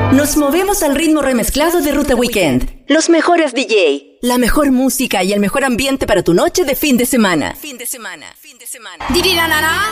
Nos movemos al ritmo remezclado de Ruta Weekend. Los mejores DJ, la mejor música y el mejor ambiente para tu noche de fin de semana.